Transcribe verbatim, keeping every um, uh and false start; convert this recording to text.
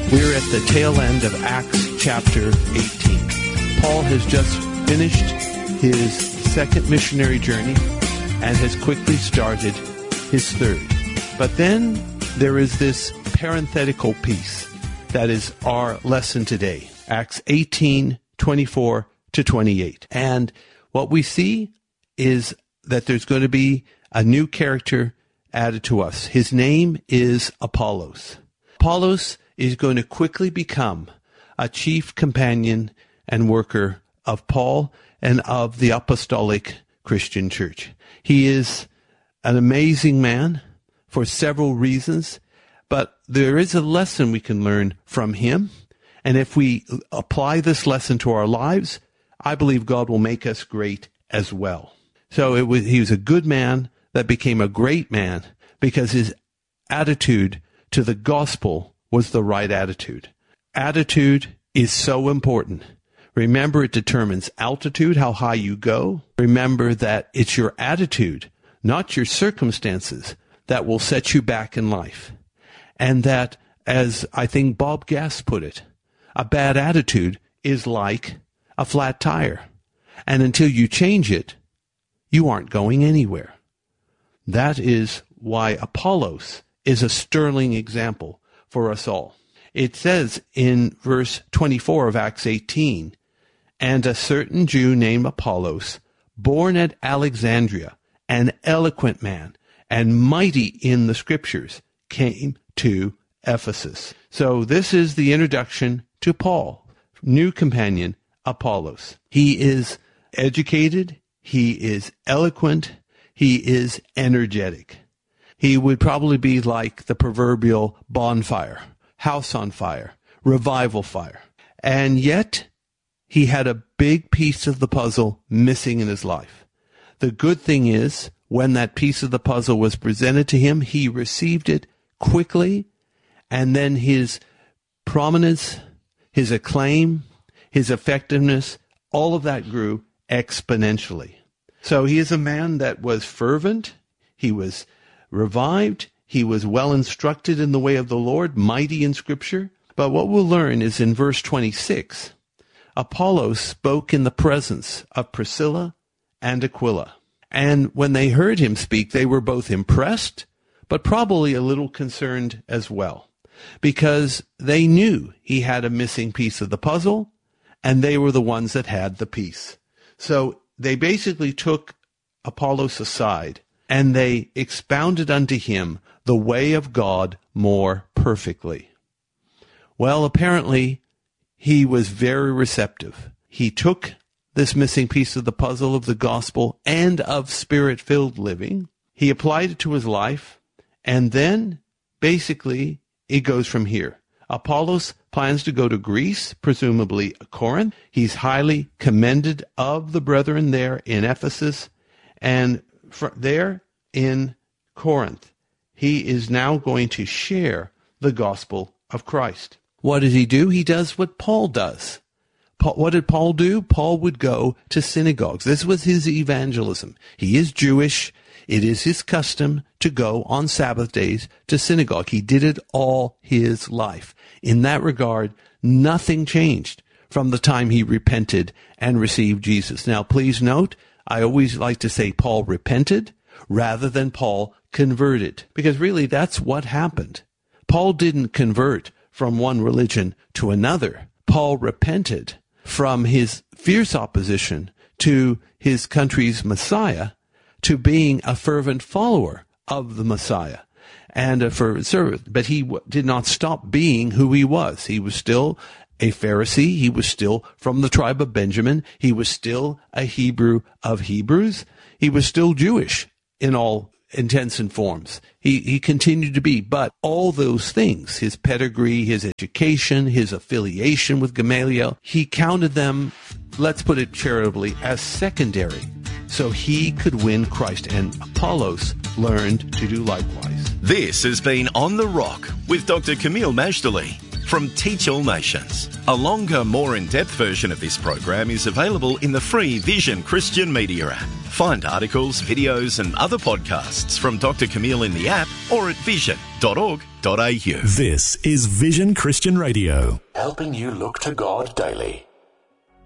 We're at the tail end of Acts chapter eighteen. Paul has just finished his second missionary journey and has quickly started his third. But then there is this parenthetical piece that is our lesson today. Acts eighteen, twenty-four to twenty-eight. And what we see is that there's going to be a new character added to us. His name is Apollos. Apollos is going to quickly become a chief companion and worker of Paul and of the apostolic Christian church. He is an amazing man for several reasons, but there is a lesson we can learn from him. And if we apply this lesson to our lives, I believe God will make us great as well. So it was, he was a good man that became a great man because his attitude to the gospel was the right attitude. Attitude is so important. Remember, it determines altitude, how high you go. Remember that it's your attitude, not your circumstances, that will set you back in life. And that, as I think Bob Gass put it, a bad attitude is like a flat tire. And until you change it, you aren't going anywhere. That is why Apollos is a sterling example for us all. It says in verse twenty-four of Acts eighteen, "And a certain Jew named Apollos, born at Alexandria, an eloquent man, and mighty in the scriptures, came to Ephesus." So this is the introduction to Paul, new companion, Apollos. He is educated, he is eloquent, he is energetic. He would probably be like the proverbial bonfire, house on fire, revival fire. And yet, he had a big piece of the puzzle missing in his life. The good thing is, when that piece of the puzzle was presented to him, he received it quickly, and then his prominence, his acclaim, his effectiveness, all of that grew exponentially. So he is a man that was fervent, he was revived, he was well instructed in the way of the Lord, mighty in Scripture. But what we'll learn is in verse twenty-six, Apollos spoke in the presence of Priscilla and Aquila. And when they heard him speak, they were both impressed, but probably a little concerned as well, because they knew he had a missing piece of the puzzle, and they were the ones that had the piece. So they basically took Apollos aside, and they expounded unto him the way of God more perfectly. Well, apparently, he was very receptive. He took this missing piece of the puzzle of the gospel and of spirit-filled living. He applied it to his life, and then, basically, it goes from here. Apollos plans to go to Greece, presumably Corinth. He's highly commended of the brethren there in Ephesus, and there in Corinth, he is now going to share the gospel of Christ. What does he do? He does what Paul does. Paul, what did Paul do? Paul would go to synagogues. This was his evangelism. He is Jewish. It is his custom to go on Sabbath days to synagogue. He did it all his life. In that regard, nothing changed from the time he repented and received Jesus. Now, please note, I always like to say Paul repented rather than Paul converted, because really that's what happened. Paul didn't convert from one religion to another. Paul repented from his fierce opposition to his country's Messiah to being a fervent follower of the Messiah and a fervent servant. But he w- did not stop being who he was. He was still a Pharisee. He was still from the tribe of Benjamin. He was still a Hebrew of Hebrews. He was still Jewish in all intents and forms. He, he continued to be. But all those things, his pedigree, his education, his affiliation with Gamaliel, he counted them, let's put it charitably, as secondary, so he could win Christ. And Apollos learned to do likewise. This has been On the Rock with Doctor Camille Majdali. from Teach All Nations. A longer, more in-depth version of this program is available in the free Vision Christian Media app. Find articles, videos and other podcasts from Doctor Camille in the app or at vision dot org dot a u. This is Vision Christian Radio, helping you look to God daily.